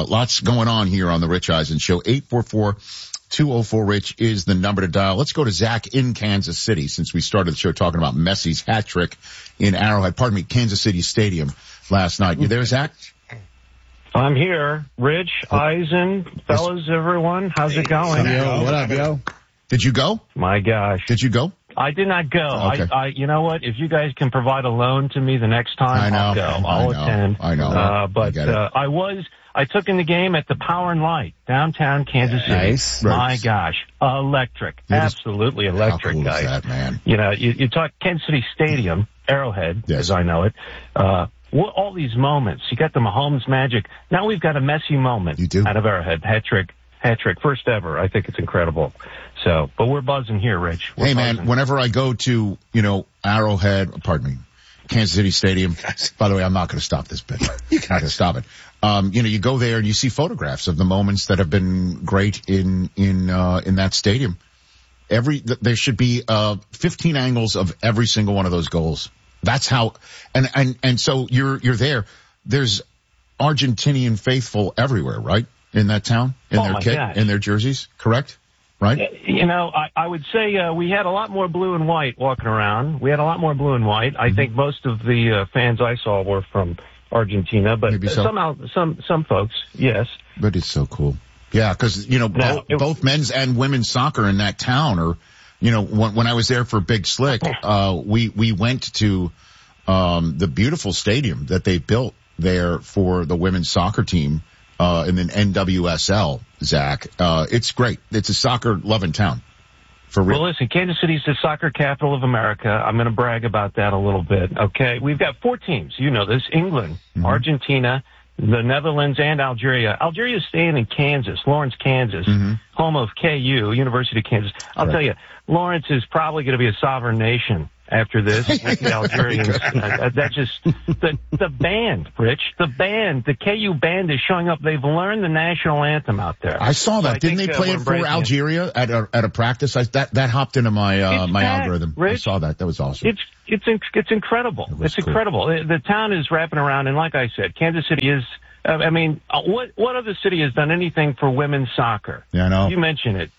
Lots going on here on the Rich Eisen Show. 844-204-RICH is the number to dial. Let's go to Zach in Kansas City, since we started the show talking about Messi's hat trick in Kansas City Stadium last night. You there, Zach? I'm here. Rich, Eisen, fellas, everyone. How's it going? Yo, what up, yo? Did you go? My gosh. Did you go? I did not go. Okay. You know what? If you guys can provide a loan to me the next time, I'll go. I'll attend. I know. I took in the game at the Power and Light, downtown Kansas City. Nice. My gosh. Electric. Absolutely electric, how cool guys. Is that, man? You know, you talk Kansas City Stadium, Arrowhead, as I know it. All these moments. You got the Mahomes magic. Now we've got a Messi moment out of Arrowhead. Hat trick. First ever. I think it's incredible. So, but we're buzzing here, Rich. We're buzzing. Whenever I go to, Kansas City Stadium, by the way, I'm not going to stop this bit. You're not going to stop it. You go there and you see photographs of the moments that have been great in that stadium. There should be, 15 angles of every single one of those goals. That's how, and so you're there. There's Argentinian faithful everywhere, right? In that town, in their kit, in their jerseys, correct? Right? You know, I would say we had a lot more blue and white walking around. We had a lot more blue and white. I think most of the fans I saw were from Argentina, but somehow some folks, yes. But it's so cool. Yeah, because, both men's and women's soccer in that town are, when I was there for Big Slick, we went to the beautiful stadium that they built there for the women's soccer team. In an NWSL, Zach. It's great. It's a soccer-loving town. For real. Well, listen, Kansas City's the soccer capital of America. I'm going to brag about that a little bit, okay? We've got 4 teams. You know this. England, Argentina, the Netherlands, and Algeria. Algeria's staying in Kansas, Lawrence, Kansas, home of KU, University of Kansas. I'll tell you, Lawrence is probably going to be a sovereign nation after this with the Algerians. That's just the band, Rich. The KU band is showing up. They've learned the national anthem out there. I saw that. Didn't they play it for Algeria at a practice? That hopped into my my algorithm. Rich. I saw that. That was awesome. It's incredible. It's cool. Incredible. The town is wrapping around, and like I said, Kansas City is. What other city has done anything for women's soccer? Yeah, I know. You mentioned it.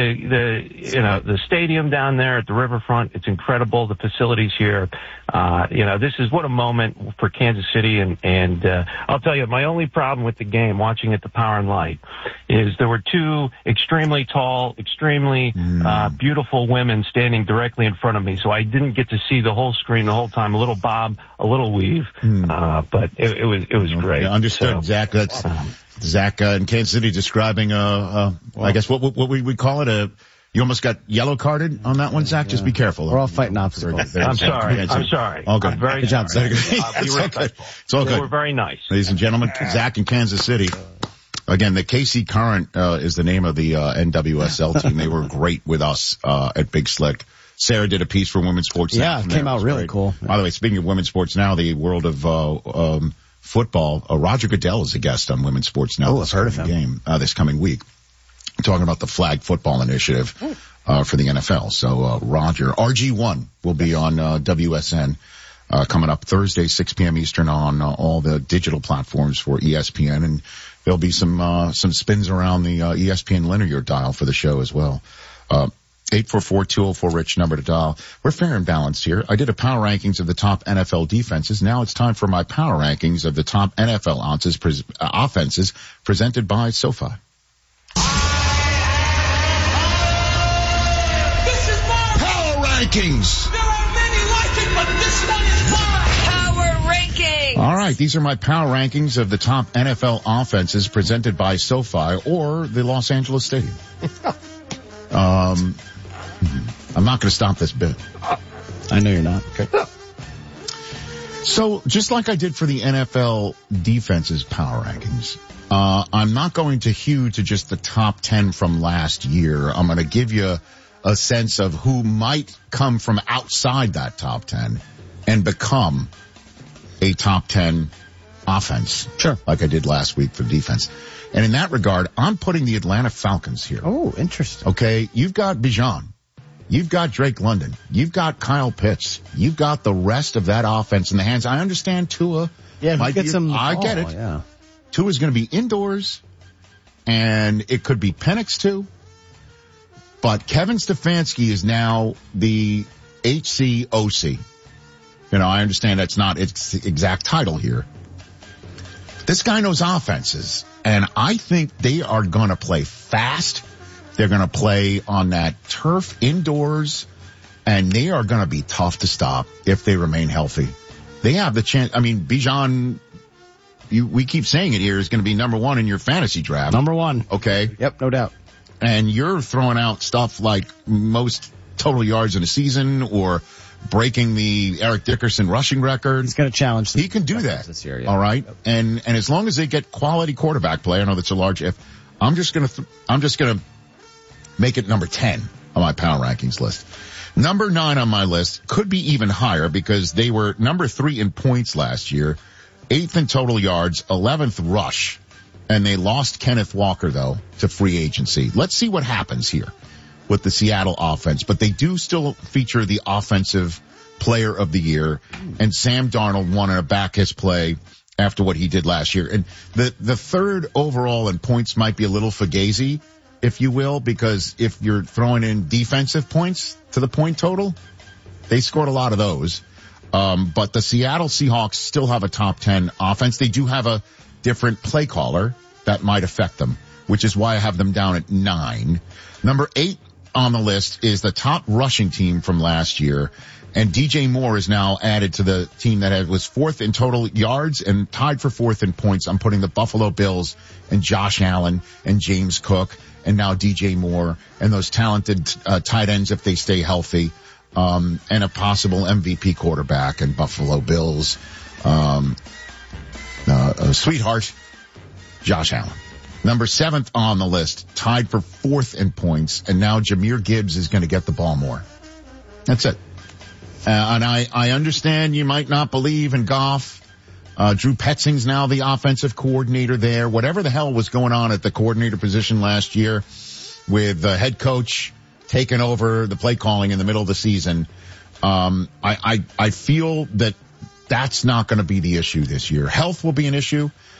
The stadium down there at the riverfront, it's incredible. The facilities here, this is what a moment for Kansas City. And I'll tell you, my only problem with the game, watching at the Power and Light, is there were 2 extremely tall, extremely beautiful women standing directly in front of me. So I didn't get to see the whole screen the whole time. A little bob, a little weave. But it was great. Yeah, understood, So, Zach. That's Zach in Kansas City describing I guess what we call it, you almost got yellow carded on that one, Zach. Just be careful. We're all fighting obstacles. I'm sorry. All good. I'm very good job, sorry. It's all good. It's all good. We're very nice. Ladies and gentlemen, Zach in Kansas City. Again, the KC Current is the name of the NWSL team. They were great with us at Big Slick. Sarah did a piece for Women's Sports. Yeah, it came out really cool. By the way, speaking of women's sports now, the world of football, Roger Goodell is a guest on Women's Sports Now. I've heard of him. This coming week, talking about the flag football initiative for the NFL. So Roger, RG1 will be on WSN coming up Thursday, 6 p.m. Eastern on all the digital platforms for ESPN, and there'll be some spins around the ESPN linear dial for the show as well. 844-204-RICH number to dial. We're fair and balanced here. I did a power rankings of the top NFL defenses. Now it's time for my power rankings of the top NFL offenses presented by SoFi. This is my Power rankings. There are many like it, but this one is mine. Power rankings. All right, these are my power rankings of the top NFL offenses presented by SoFi or the Los Angeles Stadium. I'm not going to stop this bit. I know you're not. Okay. So just like I did for the NFL defenses power rankings, I'm not going to hew to just the top 10 from last year. I'm going to give you a sense of who might come from outside that top 10 and become a top 10 offense. Sure. Like I did last week for defense. And in that regard, I'm putting the Atlanta Falcons here. Oh, interesting. Okay, you've got Bijan. You've got Drake London. You've got Kyle Pitts. You've got the rest of that offense in the hands. I understand Tua. Yeah, might get some. I get it. Yeah. Tua's going to be indoors, and it could be Penix too. But Kevin Stefanski is now the HCOC. You know, I understand that's not its exact title here. This guy knows offenses, and I think they are going to play fast. They're going to play on that turf indoors, and they are going to be tough to stop if they remain healthy. They have the chance. I mean, Bijan, we keep saying it here, is going to be number one in your fantasy draft. Number one. Okay. Yep, no doubt. And you're throwing out stuff like most total yards in a season or breaking the Eric Dickerson rushing record. He's going to challenge. He can do that this year. Yeah. All right. Yep. And as long as they get quality quarterback play, I know that's a large if. I'm just going to make it number 10 on my power rankings list. Number 9 on my list could be even higher because they were number 3 in points last year, 8th in total yards, 11th rush. And they lost Kenneth Walker, though, to free agency. Let's see what happens here with the Seattle offense. But they do still feature the offensive player of the year. And Sam Darnold wanted to back his play after what he did last year. And the third overall in points might be a little fugazi, if you will, because if you're throwing in defensive points to the point total, they scored a lot of those. But the Seattle Seahawks still have a top 10 offense. They do have a different play caller that might affect them, which is why I have them down at 9. Number 8 on the list is the top rushing team from last year. And DJ Moore is now added to the team that was 4th in total yards and tied for 4th in points. I'm putting the Buffalo Bills and Josh Allen and James Cook and now DJ Moore and those talented tight ends if they stay healthy, and a possible MVP quarterback and Buffalo Bills, sweetheart, Josh Allen. Number 7th on the list, tied for 4th in points, and now Jahmyr Gibbs is going to get the ball more. That's it. And I understand you might not believe in Goff. Drew Petzing's now the offensive coordinator there. Whatever the hell was going on at the coordinator position last year with the head coach taking over the play calling in the middle of the season, I feel that that's not going to be the issue this year. Health will be an issue,